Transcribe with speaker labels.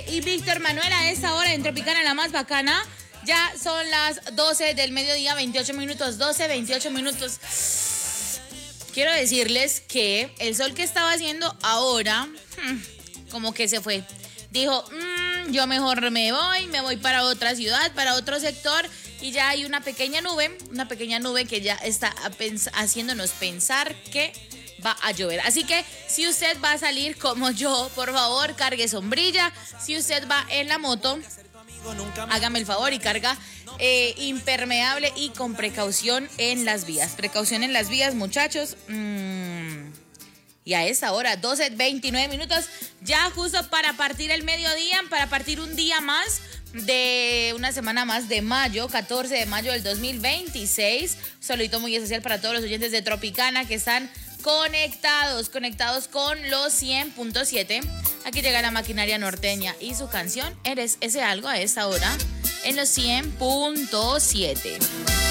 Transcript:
Speaker 1: y Víctor Manuel a esta hora en Tropicana, la más bacana. Ya son las 12 del mediodía, 28 minutos, 12, 28 minutos. Quiero decirles que el sol que estaba haciendo ahora, como que se fue. Dijo, yo mejor me voy para otra ciudad, para otro sector. Y ya hay una pequeña nube que ya está haciéndonos pensar que va a llover. Así que si usted va a salir como yo, por favor, cargue sombrilla. Si usted va en la moto, hágame el favor y carga impermeable y con precaución en las vías. Precaución en las vías, muchachos. Y a esa hora, 12:29 minutos, ya justo para partir el mediodía, para partir un día más de una semana más de mayo, 14 de mayo del 2026. Un saludito muy especial para todos los oyentes de Tropicana que están conectados con los 100.7. Aquí llega la maquinaria norteña y su canción Eres ese algo a esta hora en los 100.7.